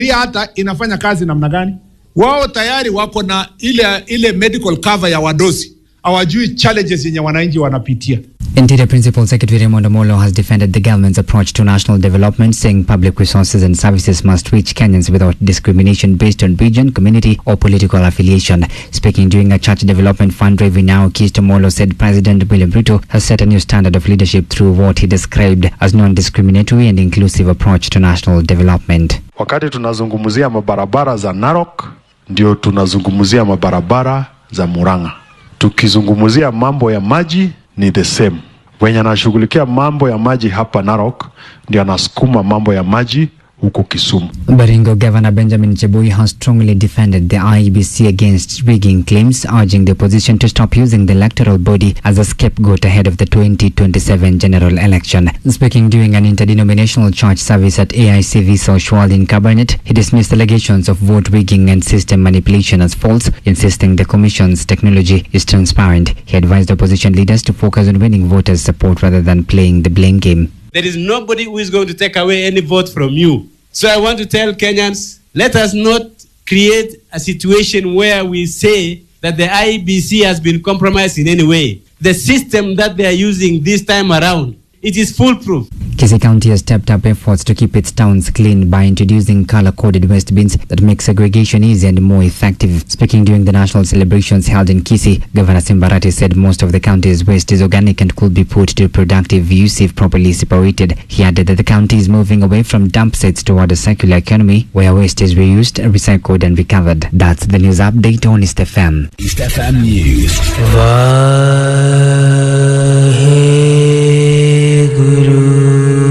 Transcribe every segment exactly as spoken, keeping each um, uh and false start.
Hii hata inafanya kazi namna gani? Wao tayari wako na ile ile medical cover ya wadosi. Hawajui challenges yenye wananchi wanapitia. Interior Principal Secretary Raymond Omolo has defended the government's approach to national development, saying public resources and services must reach Kenyans without discrimination based on region, community or political affiliation. Speaking during a church development fundraiser in Now, East, Omolo said President William Ruto has set a new standard of leadership through what he described as non-discriminatory and inclusive approach to national development. Wakati tunazungumzia mabarabara za Narok, ndio tunazungumzia mabarabara za Murang'a. Tukizungumzia mambo ya maji ni the same. Wenye anashughulikia mambo ya maji hapa Narok ndio anasukuma mambo ya maji huko Kisumu. Baringo Governor Benjamin Cheboi has strongly defended the I E B C against rigging claims, urging the opposition to stop using the electoral body as a scapegoat ahead of the twenty twenty-seven general election. Speaking during an interdenominational church service at A I C V Social in Cabinet, he dismissed allegations of vote rigging and system manipulation as false, insisting the commission's technology is transparent. He advised opposition leaders to focus on winning voters' support rather than playing the blame game. There is nobody who is going to take away any vote from you. So I want to tell Kenyans, let us not create a situation where we say that the I E B C has been compromised in any way. The system that they are using this time around, it is foolproof. Kisii County has stepped up efforts to keep its towns clean by introducing color-coded waste bins that make segregation easier and more effective. Speaking during the national celebrations held in Kisii, Governor Simbarati said most of the county's waste is organic and could be put to productive use if properly separated. He added that the county is moving away from dump sites toward a circular economy where waste is reused, recycled and recovered. That's the news update on East F M. East F M News.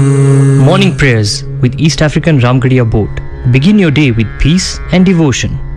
Morning prayers with East African Ramgarhia Board. Begin your day with peace and devotion.